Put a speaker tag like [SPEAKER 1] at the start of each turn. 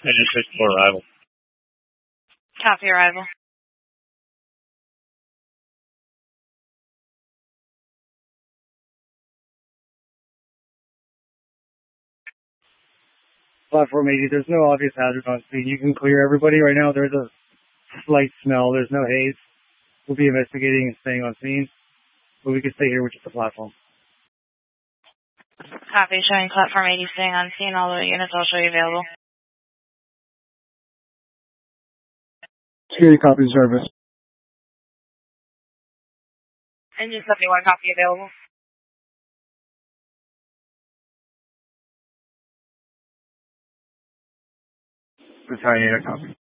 [SPEAKER 1] And it's for arrival.
[SPEAKER 2] Copy arrival.
[SPEAKER 3] Platform 80, there's no obvious hazard on scene. You can clear everybody right now. There's a slight smell. There's no haze. We'll be investigating and staying on scene. But we can stay here with just the platform.
[SPEAKER 2] Copy, showing platform 80 staying on scene. All the units will show you available.
[SPEAKER 3] Security copy service.
[SPEAKER 2] Engine 71 copy available.
[SPEAKER 3] Battalion 8 copy.